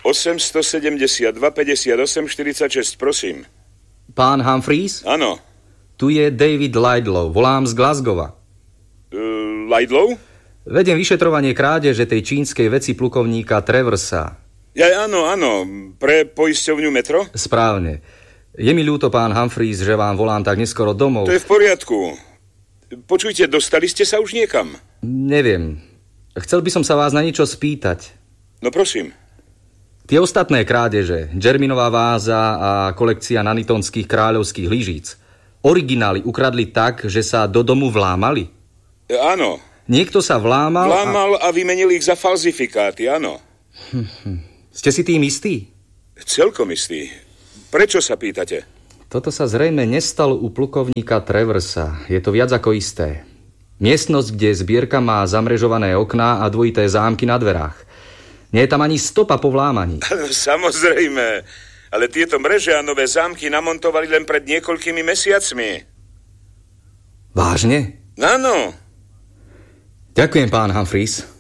872 58 46, prosím. Pán Humphreys? Áno. Tu je David Laidlaw, volám z Glasgowa. Laidlaw? Vediem vyšetrovanie krádeže tej čínskej veci plukovníka Traversa. Áno, pre poisťovňu Metro? Správne. Je mi ľúto, pán Humphreys, že vám volám tak neskoro domov. To je v poriadku. Počujte, dostali ste sa už niekam? Neviem. Chcel by som sa vás na niečo spýtať. No prosím. Tie ostatné krádeže, Germinová váza a kolekcia nanitonských kráľovských lyžíc, originály ukradli tak, že sa do domu vlámali? Áno. Niekto sa vlámal a vymenil ich za falzifikáty, áno. Ste si tým istí? Celkom istý. Prečo sa pýtate? Toto sa zrejme nestalo u plukovníka Traversa. Je to viac ako isté. Miestnosť, kde zbierka má zamrežované okná a dvojité zámky na dverách. Nie je tam ani stopa po vlámaní. Samozrejme. Ale tieto mreže a nové zámky namontovali len pred niekoľkými mesiacmi. Vážne? Áno. Ďakujem, pán Humphreys.